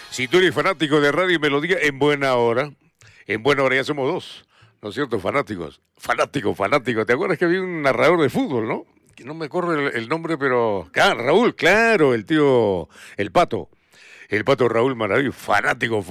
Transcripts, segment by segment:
Si tú eres fanático de Radio Melodía, en buena hora ya somos dos, ¿no es cierto? Fanáticos. ¿Te acuerdas que había un narrador de fútbol, no? Que no me acuerdo el nombre, pero... Ah, Raúl, claro, el tío, el pato Raúl Maraví, fanático,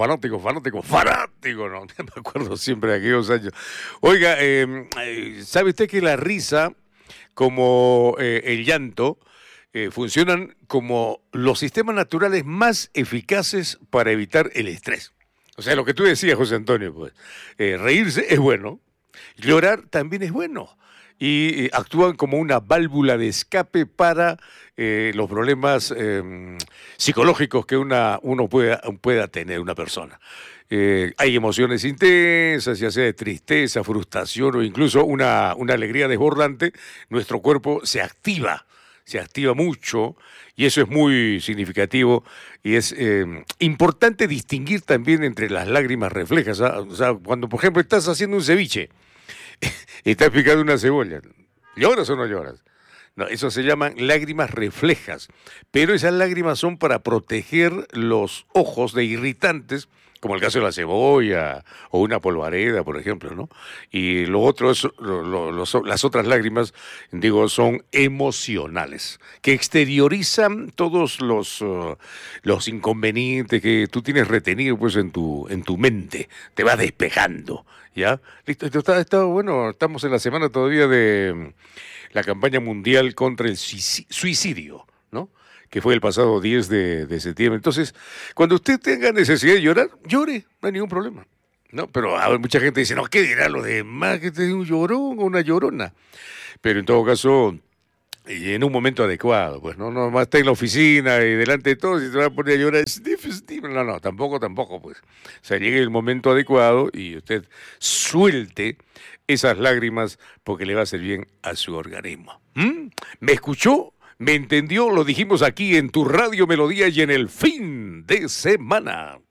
¿no? Me acuerdo siempre de aquellos años. Oiga, ¿sabe usted que la risa, como el llanto, funcionan como los sistemas naturales más eficaces para evitar el estrés? O sea, lo que tú decías, José Antonio, pues, reírse es bueno, llorar también es bueno. Y actúan como una válvula de escape para los problemas psicológicos que uno pueda tener, una persona. Hay emociones intensas, ya sea de tristeza, frustración o incluso una alegría desbordante. Nuestro cuerpo se activa mucho y eso es muy significativo y es importante distinguir también entre las lágrimas reflejas, ¿ah? O sea, cuando por ejemplo estás haciendo un ceviche y estás picando una cebolla, ¿lloras o no lloras? No, eso se llaman lágrimas reflejas, pero esas lágrimas son para proteger los ojos de irritantes, como el caso de la cebolla o una polvareda, por ejemplo, ¿no? Y lo otro es, las otras lágrimas, digo, son emocionales, que exteriorizan todos los inconvenientes que tú tienes retenido pues en tu mente, te va despejando, ¿ya? Listo, esto está bueno, estamos en la semana todavía de la campaña mundial contra el suicidio, ¿no? Que fue el pasado 10 de septiembre. Entonces, cuando usted tenga necesidad de llorar, llore, no hay ningún problema. ¿No? Pero a ver, mucha gente dice, no, ¿qué dirán los demás? Que te es un llorón o una llorona. Pero en todo caso, y en un momento adecuado, pues, ¿no? Más está en la oficina y delante de todos y se va a poner a llorar. No, tampoco, pues. O sea, llegue el momento adecuado y usted suelte esas lágrimas porque le va a hacer bien a su organismo. ¿Me escuchó? ¿Me entendió? Lo dijimos aquí en tu Radio Melodía y en el fin de semana.